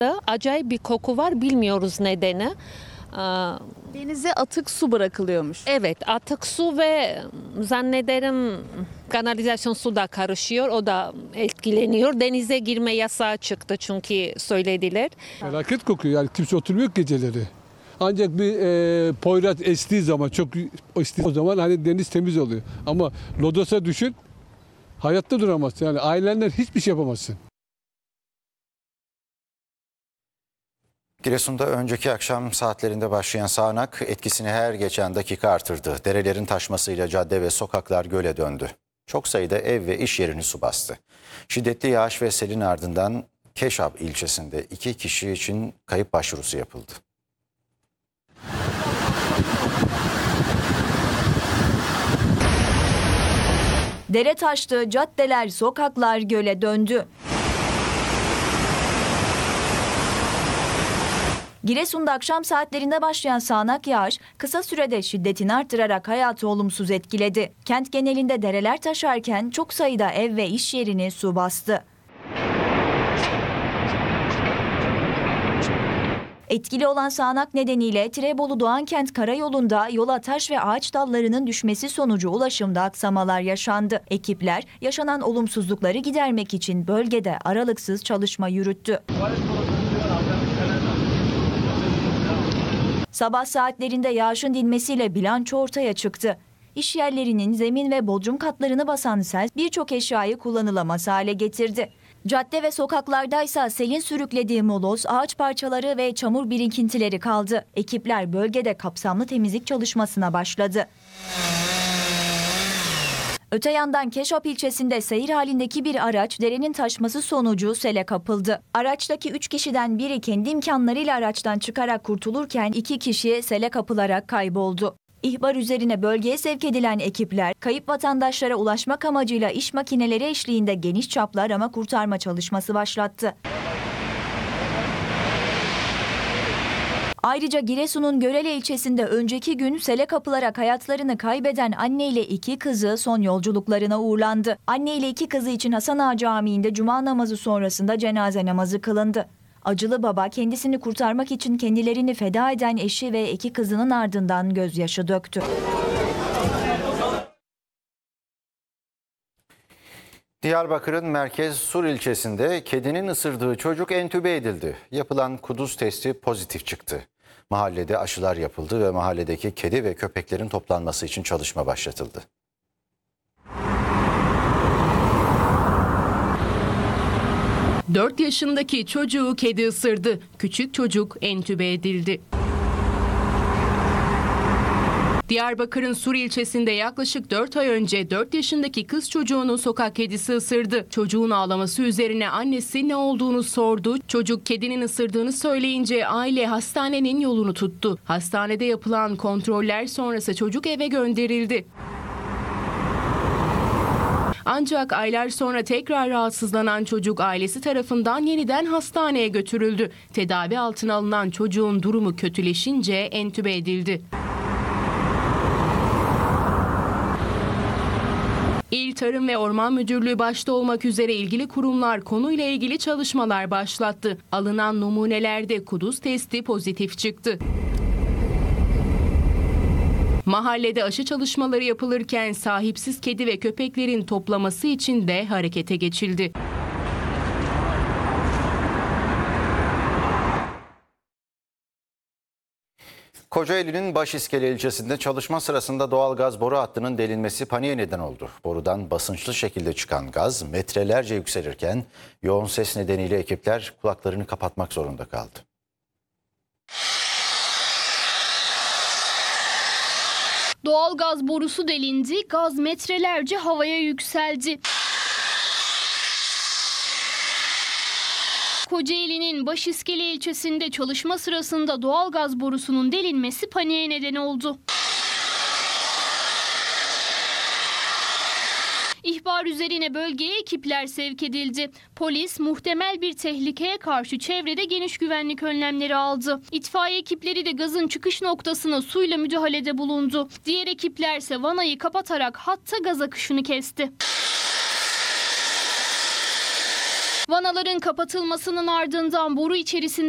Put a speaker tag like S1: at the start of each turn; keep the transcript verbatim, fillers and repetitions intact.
S1: Acayip bir koku var, bilmiyoruz nedeni.
S2: Denize atık su bırakılıyormuş.
S1: Evet, atık su ve zannederim kanalizasyon su da karışıyor, o da etkileniyor. Denize girme yasağı çıktı çünkü söylediler.
S3: Felaket kokuyor, yani kimse oturmuyor geceleri. Ancak bir e, Poyraz estiği zaman, çok estiği o zaman hani deniz temiz oluyor. Ama Lodos'a düşün, hayatta duramazsın. Yani ailenle hiçbir şey yapamazsın.
S4: Giresun'da önceki akşam saatlerinde başlayan sağanak etkisini her geçen dakika artırdı. Derelerin taşmasıyla cadde ve sokaklar göle döndü. Çok sayıda ev ve iş yerini su bastı. Şiddetli yağış ve selin ardından Keşap ilçesinde iki kişi için kayıp başvurusu yapıldı.
S5: Dere taştı, caddeler, sokaklar göle döndü. Giresun'da akşam saatlerinde başlayan sağanak yağış kısa sürede şiddetini arttırarak hayatı olumsuz etkiledi. Kent genelinde dereler taşarken çok sayıda ev ve iş yerini su bastı. Etkili olan sağanak nedeniyle Tirebolu-Doğankent karayolunda yola taş ve ağaç dallarının düşmesi sonucu ulaşımda aksamalar yaşandı. Ekipler yaşanan olumsuzlukları gidermek için bölgede aralıksız çalışma yürüttü. Sabah saatlerinde yağışın dinmesiyle bilanço ortaya çıktı. İş yerlerinin zemin ve bodrum katlarını basan sel birçok eşyayı kullanılamaz hale getirdi. Cadde ve sokaklardaysa selin sürüklediği moloz, ağaç parçaları ve çamur birikintileri kaldı. Ekipler bölgede kapsamlı temizlik çalışmasına başladı. Öte yandan Keşap ilçesinde seyir halindeki bir araç derenin taşması sonucu sele kapıldı. Araçtaki üç kişiden biri kendi imkanlarıyla araçtan çıkarak kurtulurken iki kişi sele kapılarak kayboldu. İhbar üzerine bölgeye sevk edilen ekipler kayıp vatandaşlara ulaşmak amacıyla iş makineleri eşliğinde geniş çaplı arama kurtarma çalışması başlattı. Ayrıca Giresun'un Görele ilçesinde önceki gün sele kapılarak hayatlarını kaybeden anne ile iki kızı son yolculuklarına uğurlandı. Anne ile iki kızı için Hasan Ağa Camii'nde cuma namazı sonrasında cenaze namazı kılındı. Acılı baba kendisini kurtarmak için kendilerini feda eden eşi ve iki kızının ardından gözyaşı döktü.
S4: Diyarbakır'ın merkez Sur ilçesinde kedinin ısırdığı çocuk entübe edildi. Yapılan kuduz testi pozitif çıktı. Mahallede aşılar yapıldı ve mahalledeki kedi ve köpeklerin toplanması için çalışma başlatıldı.
S6: dört yaşındaki çocuğu kedi ısırdı. Küçük çocuk entübe edildi. Diyarbakır'ın Sur ilçesinde yaklaşık dört ay önce dört yaşındaki kız çocuğunu sokak kedisi ısırdı. Çocuğun ağlaması üzerine annesi ne olduğunu sordu. Çocuk kedinin ısırdığını söyleyince aile hastanenin yolunu tuttu. Hastanede yapılan kontroller sonrası çocuk eve gönderildi. Ancak aylar sonra tekrar rahatsızlanan çocuk ailesi tarafından yeniden hastaneye götürüldü. Tedavi altına alınan çocuğun durumu kötüleşince entübe edildi. İl Tarım ve Orman Müdürlüğü başta olmak üzere ilgili kurumlar konuyla ilgili çalışmalar başlattı. Alınan numunelerde kuduz testi pozitif çıktı. Mahallede aşı çalışmaları yapılırken sahipsiz kedi ve köpeklerin toplaması için de harekete geçildi.
S4: Kocaeli'nin Başiskele ilçesinde çalışma sırasında doğalgaz boru hattının delinmesi paniğe neden oldu. Borudan basınçlı şekilde çıkan gaz metrelerce yükselirken yoğun ses nedeniyle ekipler kulaklarını kapatmak zorunda kaldı.
S7: Doğalgaz borusu delindi, gaz metrelerce havaya yükseldi. Kocaeli'nin Başiskele ilçesinde çalışma sırasında doğalgaz borusunun delinmesi paniğe neden oldu. İhbar üzerine bölgeye ekipler sevk edildi. Polis muhtemel bir tehlikeye karşı çevrede geniş güvenlik önlemleri aldı. İtfaiye ekipleri de gazın çıkış noktasına suyla müdahalede bulundu. Diğer ekiplerse vanayı kapatarak hatta gaz akışını kesti. Vanaların kapatılmasının ardından boru içerisinde